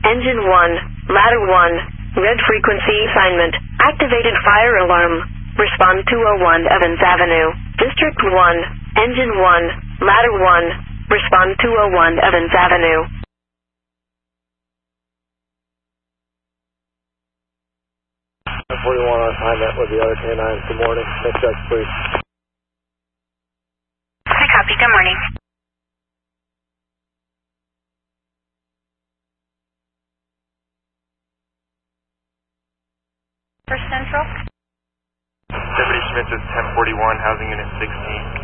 Engine 1, Ladder 1, red frequency assignment, activated fire alarm. Respond 201 Evans Avenue, District 1, Engine 1, Ladder 1, respond 201 Evans Avenue. 41 on assignment with the other canines. Good morning. Next check, please. I copy. Good morning. For Central? Deputy Schmitz is 1041, Housing Unit 16.